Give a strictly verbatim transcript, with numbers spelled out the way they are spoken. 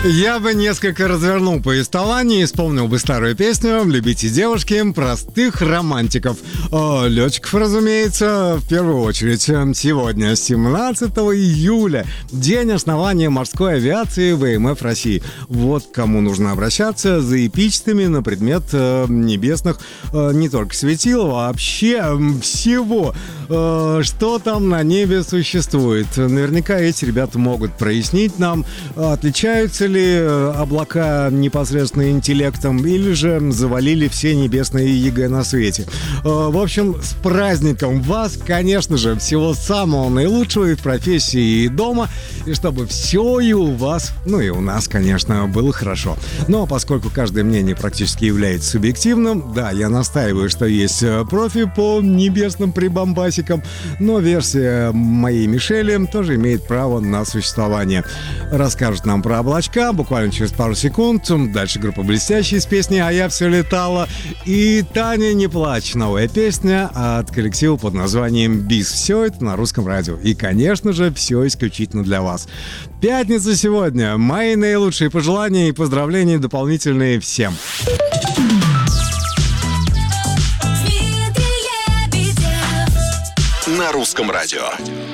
Я бы несколько развернул повествование и исполнил бы старую песню «Любите девушки простых романтиков». О, летчиков, разумеется, в первую очередь. Сегодня, семнадцатого июля, день основания морской авиации ВМФ России. Вот к кому нужно обращаться за эпичными на предмет э, небесных э, не только светил, а вообще э, всего, э, что там на небе существует. Наверняка эти ребята могут прояснить нам, отличаются ли облака непосредственно интеллектом или же завалили все небесные ЕГЭ на свете. В общем, с праздником вас, конечно же, всего самого наилучшего и в профессии, и дома, и чтобы все и у вас, ну и у нас, конечно, было хорошо. Но поскольку каждое мнение практически является субъективным, да, я настаиваю, что есть профи по небесным прибамбасикам, но версия моей Мишели тоже имеет право на существование. Расскажет нам про облачка буквально через пару секунд. Дальше группа «Блестящие» с песней «А я все летала». И «Таня, не плачь», новая песня от коллектива под названием «Бис». Все это на Русском радио. И, конечно же, все исключительно для вас. Пятница сегодня. Мои наилучшие пожелания и поздравления дополнительные всем. На Русском радио.